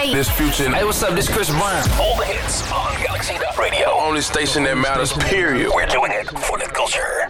Hey. This Future. Hey, what's up? This Chris Brown. All the hits on Galaxy Radio. Only station that matters, period. We're doing it for the culture.